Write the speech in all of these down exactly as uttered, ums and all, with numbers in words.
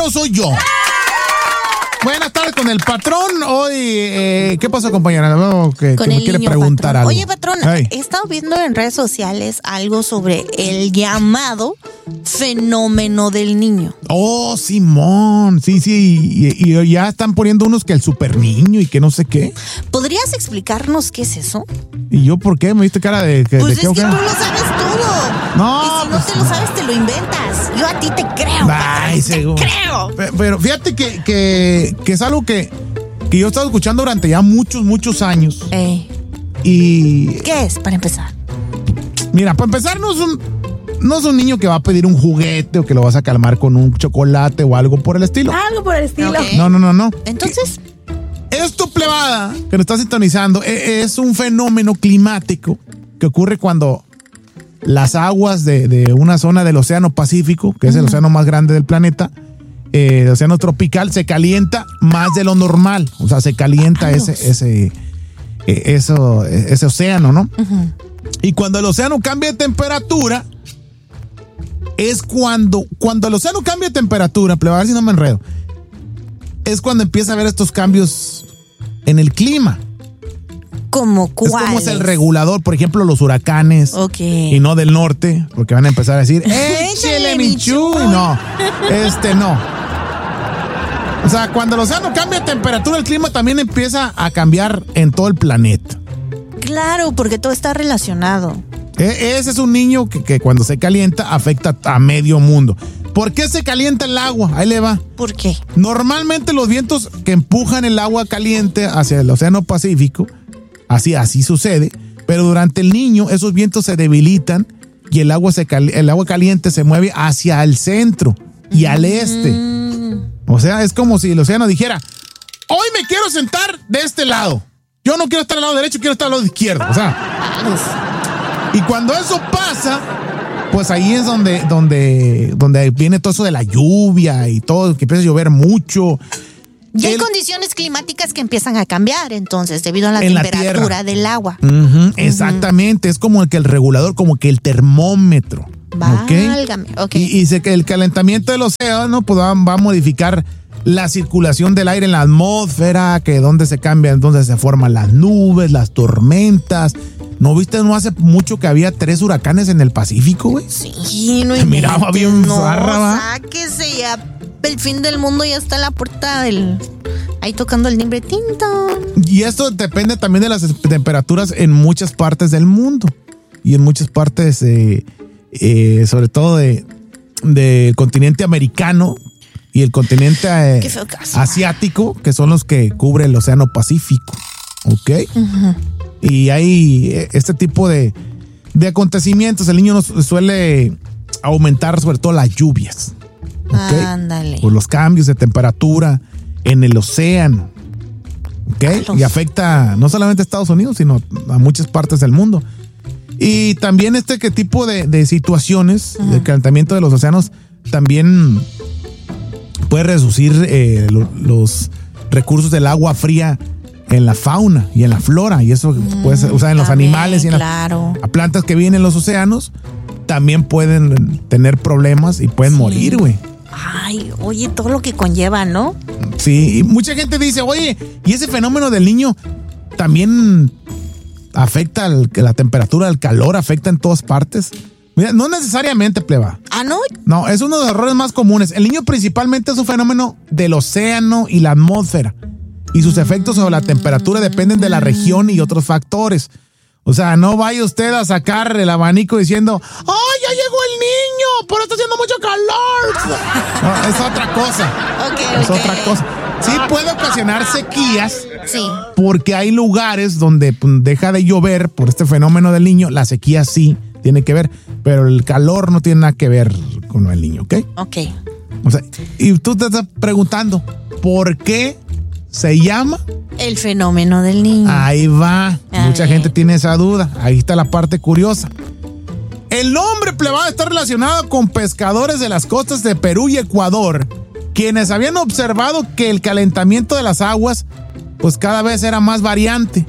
invitado soy yo. Buenas tardes con el patrón. Hoy, eh, ¿qué pasa, compañera? No, que, con que el me quiere niño preguntar patrón. algo. Oye, patrón, hey. he estado viendo en redes sociales algo sobre el llamado fenómeno del niño. Oh, Simón. Sí, sí. Y, y ya están poniendo unos que el super niño y que no sé qué. ¿Podrías explicarnos qué es eso? ¿Y yo por qué? ¿Me diste cara de, de, Pues de es qué o que qué? tú lo sabes todo. No, Y si no pues, te lo sabes, te lo inventas. Yo a ti te creo. Ay, patrón, seguro. te creo. Pero, pero fíjate que, que, que es algo que, que yo he estado escuchando durante ya muchos, muchos años. Eh, Y ¿Qué es, para empezar? mira, para empezar, no es un, no es un niño que va a pedir un juguete o que lo vas a calmar con un chocolate o algo por el estilo. Algo por el estilo. Ok. No, no, no, no. Entonces, Esto, plebada, que nos está sintonizando, e- es un fenómeno climático que ocurre cuando las aguas de, de una zona del Océano Pacífico, que es el océano más grande del planeta, eh, el océano tropical, se calienta más de lo normal. O sea, se calienta ese, ese, eh, eso, ese océano, ¿no? uh-huh. Y cuando el océano cambia de temperatura, es cuando, cuando el océano cambia de temperatura, plebada, a ver si no me enredo, es cuando empieza a haber estos cambios en el clima. ¿Cómo Es cuál? como es el regulador, por ejemplo, los huracanes. Ok. Y no del norte, porque van a empezar a decir, Échale, échele mi mi chuy. No, este no. O sea, cuando el océano cambia de temperatura, el clima también empieza a cambiar en todo el planeta. Claro, porque todo está relacionado. E- ese es un niño que, que cuando se calienta afecta a medio mundo. ¿Por qué se calienta el agua? Ahí le va. ¿Por qué? Normalmente los vientos que empujan el agua caliente hacia el Océano Pacífico, así, así sucede, pero durante el niño esos vientos se debilitan y el agua, se cali- el agua caliente se mueve hacia el centro y al este. Mm, O sea, es como si el océano dijera, hoy me quiero sentar de este lado. Yo no quiero estar al lado derecho, quiero estar al lado izquierdo. O sea, y cuando eso pasa, pues ahí es donde, donde, donde viene todo eso de la lluvia y todo, que empieza a llover mucho. y hay El- condiciones climáticas que empiezan a cambiar, entonces, debido a la En la temperatura tierra. del agua. Ujú, exactamente, es como el que el regulador, como que el termómetro. ¿ok? Válgame, ok. Y, y se, que el calentamiento del océano pues, va, va a modificar la circulación del aire en la atmósfera, que donde se cambian, donde se forman las nubes, las tormentas. ¿No viste no hace mucho que había tres huracanes en el Pacífico, güey? Sí, no Se miraba inventes, bien no, zarra, ¿va? sáquese ya. El fin del mundo ya está en la puerta del... Ahí tocando el timbre, tinto. Y esto depende también de las temperaturas en muchas partes del mundo. Y en muchas partes, eh, eh, sobre todo de, del continente americano y el continente eh, Qué feo caso. asiático, que son los que cubre el Océano Pacífico. ¿Ok? Uh-huh. Y hay eh, este tipo de, de acontecimientos. El niño nos suele aumentar sobre todo las lluvias. ¿Ok? Ándale. Por los cambios de temperatura en el océano. ¿Ok? Carlos. Y afecta no solamente a Estados Unidos, sino a muchas partes del mundo. Y también este que tipo de, de situaciones, Ajá. de calentamiento de los océanos, también puede reducir eh, lo- los recursos del agua fría en la fauna y en la flora. Y eso puede ser, o sea, en los También, animales y en claro. las plantas que viven en los océanos, también pueden tener problemas y pueden Sí. morir, güey. Ay, oye, todo lo que conlleva, ¿no? Sí, y mucha gente dice, oye, ¿y ese fenómeno del niño también afecta al- la temperatura, el calor, afecta en todas partes? Mira, no necesariamente, pleba. Ah, ¿no? No, es uno de los errores más comunes. El niño principalmente es un fenómeno del océano y la atmósfera. Y sus efectos sobre la temperatura dependen de la región y otros factores. O sea, no vaya usted a sacar el abanico diciendo, ¡ay, ya llegó el niño! ¡Pero está haciendo mucho calor! No, es otra cosa. Ok, Es ok. otra cosa. Sí puede ocasionar sequías Sí. porque hay lugares donde pues, deja de llover por este fenómeno del niño. La sequía sí tiene que ver, pero el calor no tiene nada que ver con el niño, ¿ok? Ok. O sea, y tú te estás preguntando, ¿por qué se llama? El fenómeno del niño. Ahí va. A Mucha ver. gente tiene esa duda. Ahí está la parte curiosa. El nombre plebada está relacionado con pescadores de las costas de Perú y Ecuador, quienes habían observado que el calentamiento de las aguas pues cada vez era más variante.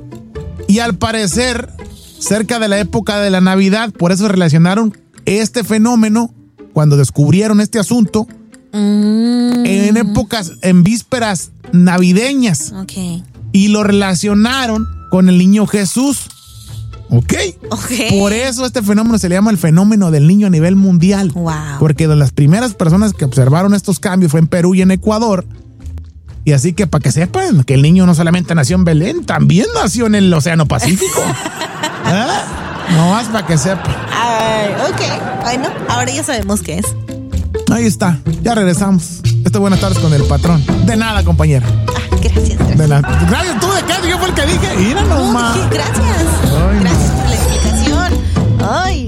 Y al parecer, cerca de la época de la Navidad, por eso relacionaron este fenómeno, cuando descubrieron este asunto, Mm. Mm. en épocas, en vísperas navideñas. Ok. Y lo relacionaron con el niño Jesús. ¿Ok? Ok. Por eso este fenómeno se le llama el fenómeno del niño a nivel mundial. Wow. Porque de las primeras personas que observaron estos cambios fue en Perú y en Ecuador. Y así que para que sepan que el niño no solamente nació en Belén, también nació en el Océano Pacífico. ¿Eh? No más para que sepan. Ay, ok. Bueno, ahora ya sabemos qué es. Ahí está. Ya regresamos. Esto es Buenas Tardes con el Patrón. De nada, compañera. Ah, gracias, gracias. De nada. Gracias, tú de qué, yo fue el que dije. Mira No, nomás. dije gracias. Ay, Gracias por la explicación. Ay.